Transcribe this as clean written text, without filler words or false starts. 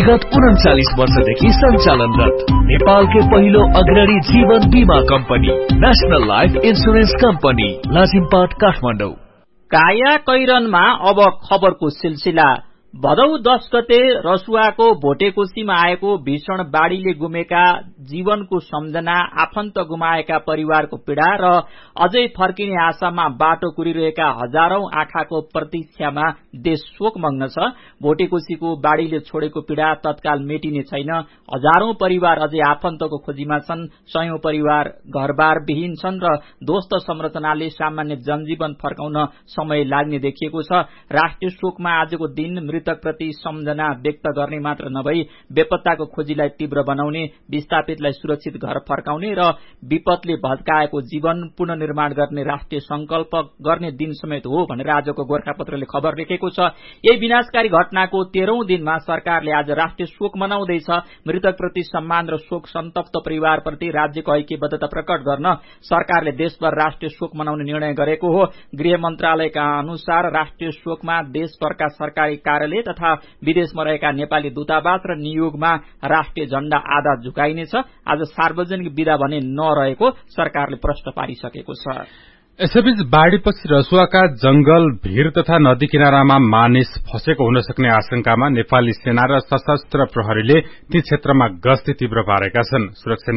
विगत 39 वर्षदेखि सञ्चालनरत नेपालकै पहिलो अग्रणी जीवन बीमा company national life insurance company Lazimpat Kathmandu. काया कैरनमा अब खबरको सिलसिला। भदौ 10 गते रसुवाको भोटेकोशीमा आएको भीषण बाढ़ीले गुमेका जीवनको सम्झना, आफन्त गुमाएका परिवारको पीड़ा र अझै फर्किने आशामा बाटो कुरिरहेका हजारौं आँखाको प्रतीक्षामा देश शोकमग्न छ। भोटेकोशीको बाढ़ीले छोडेको पीड़ा तत्काल मेटिने छैन। हजारौं परिवार अझै आफन्तको खोजीमा छन्। सयौं परिवार घरबार विहीन छन् र दोस्त संरचनाले सामान्य जनजीवन फर्काउन समय लाग्ने देखिएको छ। राष्ट्रिय शोकमा आजको दिन मृतक प्रति सम्झना व्यक्त गर्ने मात्र नभई बेपत्ताको खोजीलाई तीव्र बनाउने, विस्थापितलाई सुरक्षित घर फर्काउने र विपदले भत्काएको जीवन पुनर्निर्माण गर्ने राष्ट्रिय संकल्प गर्ने दिन समेत हो भनेर आजको गोरखापत्रले खबर लेखेको छ। यही विनाशकारी घटनाको 13औं दिनमा सरकारले आज राष्ट्रिय शोक मनाउँदैछ। मृतकप्रति सम्मान र शोक सन्तप्त परिवारप्रति राज्यको ऐक्यबद्धता प्रकट गर्न सरकारले देशभर राष्ट्रिय शोक मनाउने निर्णय गरेको हो। गृह मन्त्रालयका अनुसार राष्ट्रिय शोकमा देशभरका सरकारी कार्यालय तथा विदेशमा रहेका नेपाली दूतावास र नियोगमा राष्ट्रिय झण्डा आधा झुकाइनेछ। आज सार्वजनिक विदा भने नरहेको सरकारले प्रश्न पारिसकेको छ। यसैबीच बाढ़ीपछि रसुवाका जंगल, भीर तथा नदी किनारामा मानिस फसेको हुन सक्ने आशंकामा नेपाली सेना र सशस्त्र प्रहरीले ती क्षेत्रमा गस्ती तीव्र पारेका छन्। सुरक्षा